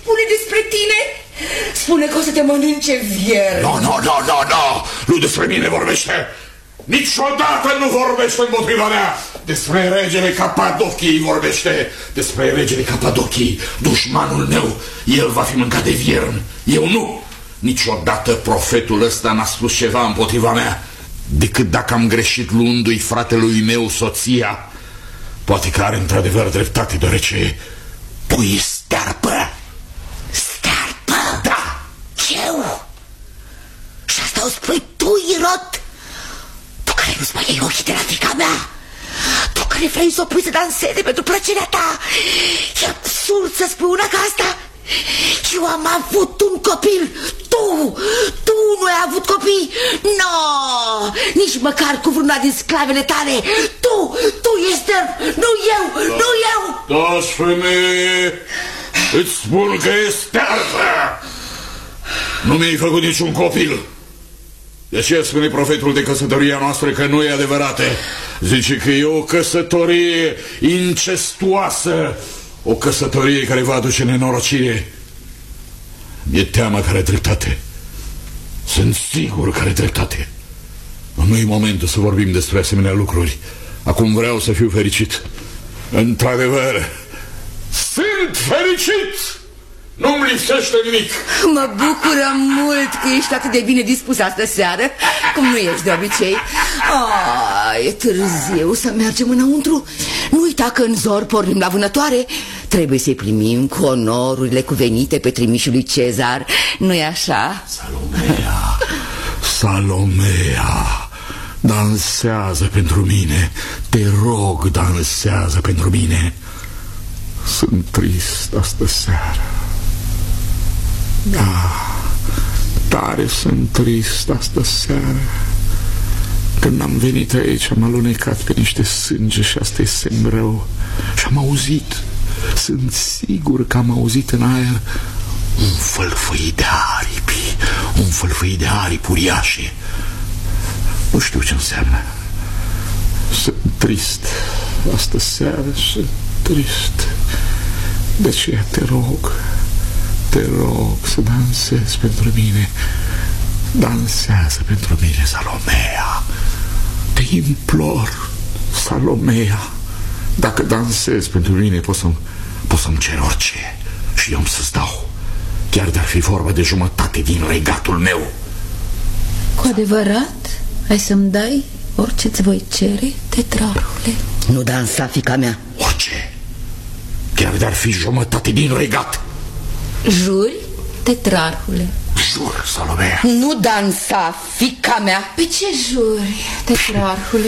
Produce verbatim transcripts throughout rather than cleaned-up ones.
spune despre tine? Spune că o să te mănânce vier. Nu, nu, nu, nu, nu. Nu despre mine vorbește. Niciodată nu vorbește împotriva mea. Despre regele Capadociei vorbește. Despre regele Capadociei, dușmanul meu. El va fi mâncat de viern, eu nu. Niciodată profetul ăsta n-a spus ceva împotriva mea, decât dacă am greșit luându-i fratelui meu soția. Poate că are într-adevăr dreptate, deoarece tu ești stearpă. Stearpă? Da. Eu? Și asta o spui tu, Irod? Tu care nu-ți mai iei ochii de la fiica mea? Tu care vrei să o pui să danseze pentru plăcerea ta? E absurd să spui una ca asta. Eu am avut un copil. Tu, tu nu ai avut copii. No, nici măcar cu vreuna din sclavele tale. Tu, tu ești, nu eu, da. nu eu. Toți femeie, îți spun că e stearpă. Nu mi-ai făcut niciun copil. De ce spune profetul de căsătoria noastră că nu e adevărată? Zice că e o căsătorie incestuoasă, o căsătorie care va aduce nenorocire. Mi-e teamă că are dreptate. Sunt sigur că are dreptate. Nu e momentul să vorbim despre asemenea lucruri. Acum vreau să fiu fericit. Într-adevăr, sunt fericit! Nu-mi lipsește nimic. Mă bucură mult că ești atât de bine dispus astă seară, cum nu ești de obicei. Ah, e târziu să mergem înăuntru. Nu uita că în zor pornim la vânătoare. Trebuie să-i primim cu onorurile cuvenite pe trimișul lui Cezar. Nu-i așa? Salomea, Salomea, dansează pentru mine. Te rog, dansează pentru mine. Sunt trist astă seară. Da, tare sunt trist astă seară. Când am venit aici am alunecat pe niște sânge și asta e semn rău. Și am auzit, sunt sigur că am auzit în aer un fălfăit de aripi, un fălfăit de aripi uriașe. Nu știu ce înseamnă. Sunt trist astă seară, sunt trist. De aceea te rog, te rog să dansezi pentru mine. Dansează pentru mine, Salomea. Te implor, Salomea. Dacă dansezi pentru mine, poți să-mi poți să-mi cer orice și eu să-ți dau, chiar de-ar fi vorba de jumătate din regatul meu. Cu adevărat? Ai să-mi dai orice-ți voi cere, tetrarhule? Nu dansa, fiica mea. Orice, chiar de-ar fi jumătate din regat. Juri, tetrarhule? Jur, Salomea. Nu dansa, fiica mea. Pe ce juri, tetrarhule?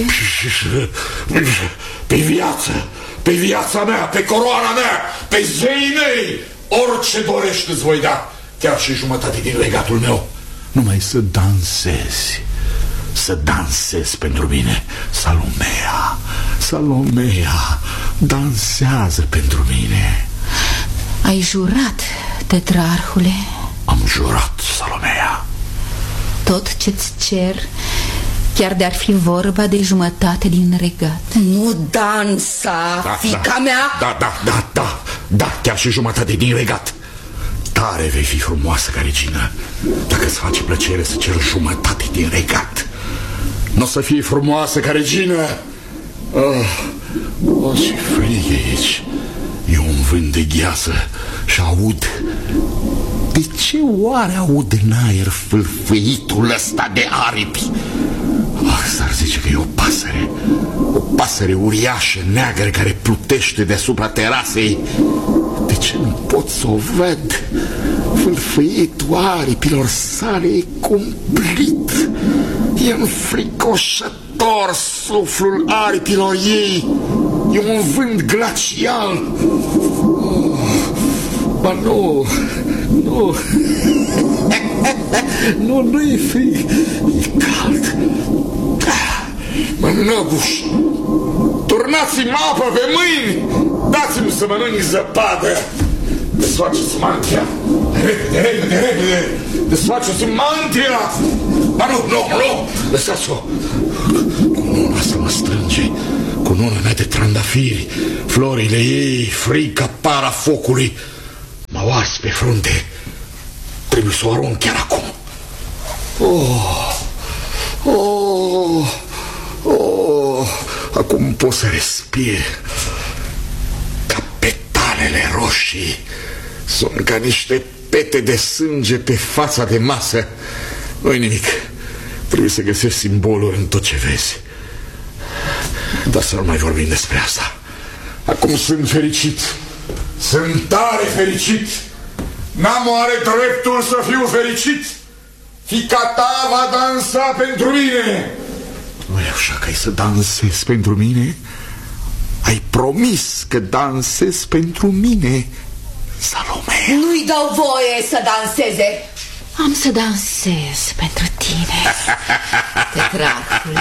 Pe viață, pe viața mea, pe coroana mea, pe zeii mei. Orice dorești îți voi da, chiar și jumătate din regatul meu. Numai să dansezi, să dansezi pentru mine, Salomea. Salomea, dansează pentru mine. Ai jurat, tetrarhule? Am jurat, Salomea. Tot ce-ți cer, chiar de-ar fi vorba de jumătate din regat. Nu dansa, da, fiica da, mea. Da, da, da, da, da, chiar și jumătate din regat. Tare vei fi frumoasă ca regină dacă îți face plăcere să cer jumătate din regat. Nu o să fii frumoasă ca regină. Oh, oh, ce frig e aici. E un vânt de gheață și aud. De ce oare aud în aer fâlfâitul ăsta de aripi? Ah, s-ar zice că e o pasăre. O pasăre uriașă, neagră, care plutește deasupra terasei. De ce nu pot să o văd? Fâlfâitul aripilor sale e cumplit. E înfricoșător suflul aripilor ei. E un vânt glacial. Oh, ba nu, nu. Nu, nu e frig, e cald. Mănăbuș, turnați-mi apă pe mâini, dați-mi să mănânc zăpadă. Desfaceți mantia. Repede, repede, repede. Desfaceți mantia. Ba nu, nu, nu, lăsați-o. Cununa asta mă strânge. Cununa mea de trandafiri, florile ei frig ca para focului. Mă oară. pas pe frunte. Trebuie să o arunc chiar acum. Oh, oh, oh, acum pot să respir. Ca petalele roșii. Sunt ca niște pete de sânge pe fața de masă. Nu-i nimic. Trebuie să găsești simboluri în tot ce vezi. Dar să nu mai vorbim despre asta. Acum sunt fericit. Sunt tare fericit. N-am oare dreptul să fiu fericit? Fiica ta va dansa pentru mine. Nu e așa că ai să dansezi pentru mine? Ai promis că dansezi pentru mine, Salome. Nu-i dau voie să danseze. Am să dansez pentru tine, tetrarhule.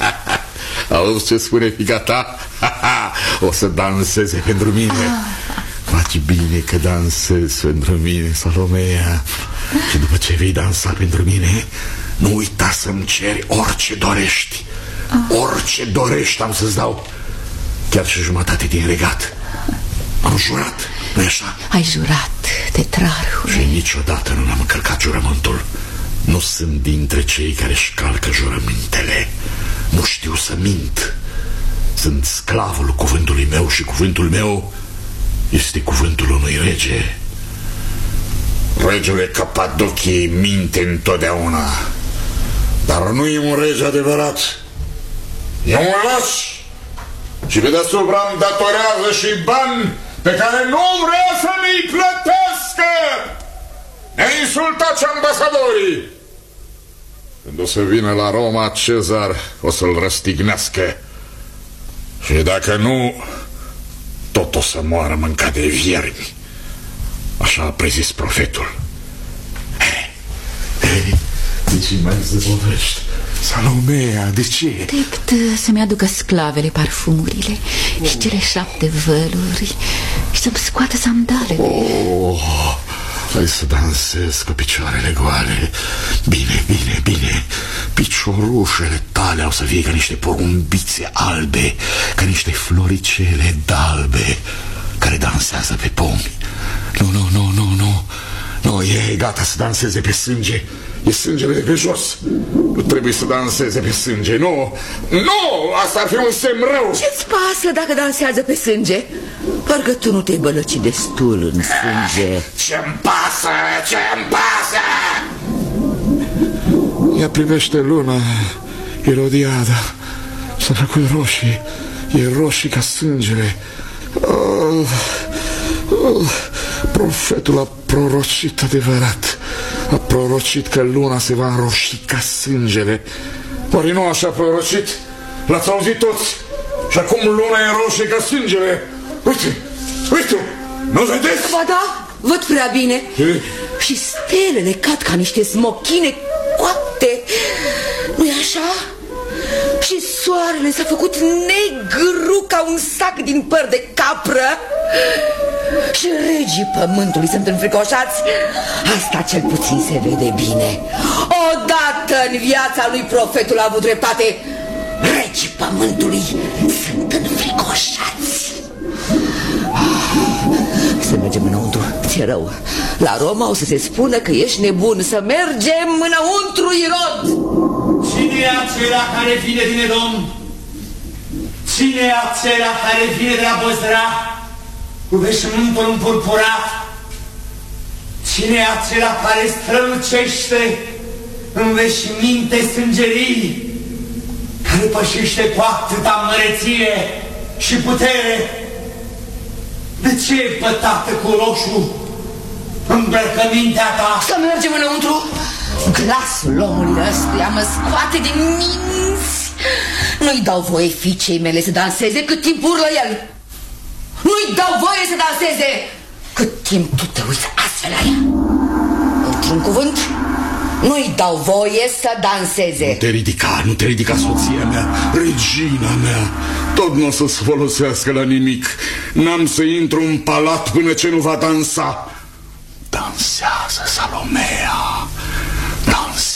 Auzi ce spune fiica ta? O să danseze pentru mine. Faci bine că dansezi pentru mine, Salomea. Și după ce vei dansa pentru mine, nu uita să-mi ceri orice dorești. Orice dorești am să-ți dau. Chiar și jumătate din regat. Am jurat, nu-i așa? Ai jurat, tetrarhule. Și niciodată nu am încălcat jurământul. Nu sunt dintre cei care își calcă jurămintele. Nu știu să mint. Sunt sclavul cuvântului meu și cuvântul meu este cuvântul unui rege. Regele Capadociei minte întotdeauna, dar nu e un rege adevărat. E un laș. Și pe deasupra îmi datorează și bani pe care nu vrea să mi-i plătească. Ne-a insultat și ambasadorii. Când o să vină la Roma, Cezar o să-l răstignească. Și dacă nu, tot o să moară mâncat de viermi. Așa a prezis profetul. De ce mai să vorbești? Salomea, de ce? Drept să-mi aducă sclavele parfumurile și cele șapte văluri și să-mi scoată sandalele. Oh, hai să dansez cu picioarele goale. Bine, bine, bine. Piciorușele tale au să fie ca niște porumbițe albe, ca niște floricele d'albe care dansează pe pomi. Nu, nu, nu, nu, nu. Nu, e gata să danseze pe sânge. E sângele de pe jos. Nu trebuie să danseze pe sânge. Nu, nu, asta ar fi un semn rău. Ce-ți pasă dacă dansează pe sânge? Parcă tu nu te-ai bălăcit destul în sânge. Ce-mi pasă, ce-mi pasă? Ea privește luna, Irodiada. S-a făcut roșii. E roșii ca sângele. Oh, oh, profetul a prorocit adevărat. A prorocit că luna se va înroși ca sângele. Oare nu așa a prorocit? L-ați auzit toți? Și acum luna e roșie ca sângele. Uite, uite, nu vedeți? Ba da, văd prea bine. E? Și stelele cad ca niște smochine coapte. Nu-i așa? Și soarele s-a făcut negru ca un sac din păr de capră. Și regii pământului sunt înfricoșați. Asta cel puțin se vede bine. Odată în viața lui profetul a avut dreptate. Regii pământului sunt înfricoșați. Să mergem înăuntru, ți-e rău. La Roma o să se spună că ești nebun. Să mergem înăuntru, Irod. Cine e acela care vine din Edom? Cine e acela care vine de la Bozra cu veșmântul împurpurat? Cine e acela care strălucește în veșminte sângerii, care pășește cu atâta măreție și putere? De ce e pătată cu roșu îmbrăcămintea ta? Să mergem înăuntru. Glasul omului ăstuia mă scoate din minți. Nu-i dau voie fiicei mele să danseze cât timp urlă el. Nu-i dau voie să danseze cât timp tu te uiți astfel la ea. Într-un cuvânt, nu-i dau voie să danseze. Nu te ridica, nu te ridica, soția mea, regina mea. Tot nu o să-ți folosească la nimic. N-am să intru în palat până ce nu va dansa. Dansează, Salomea.